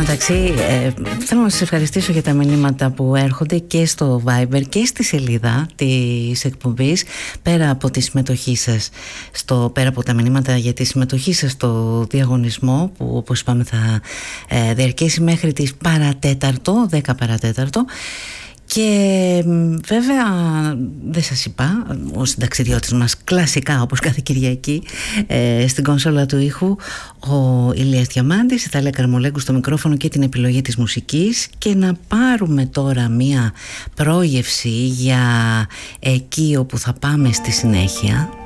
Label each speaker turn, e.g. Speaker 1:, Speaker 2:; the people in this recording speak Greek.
Speaker 1: μεταξύ, θέλω να σας ευχαριστήσω για τα μηνύματα που έρχονται και στο Viber και στη σελίδα της εκπομπής, πέρα από τη συμμετοχή σας, πέρα από τα μηνύματα για τη συμμετοχή σας στο διαγωνισμό που, όπως είπαμε, θα διαρκέσει μέχρι τις παρατέταρτο, 10 παρατέταρτο. Και βέβαια δεν σας είπα, ο συνταξιδιώτης μας κλασικά όπως κάθε Κυριακή στην κονσόλα του ήχου ο Ηλίας Διαμάντης, η Θαλία Καρμολέγκου στο μικρόφωνο και την επιλογή της μουσικής. Και να πάρουμε τώρα μία πρόγευση για εκεί όπου θα πάμε στη συνέχεια.